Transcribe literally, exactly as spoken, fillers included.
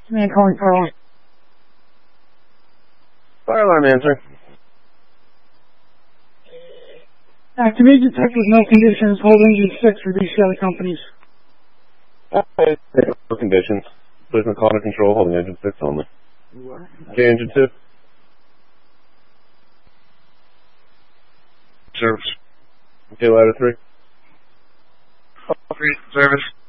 Man calling fire alarm. Fire alarm answer. Activate detect with no conditions. Hold engine six for these other companies. Okay, no conditions. Placement call to control, holding engine six only. Okay, engine two. Service. Okay, ladder three. Three, service.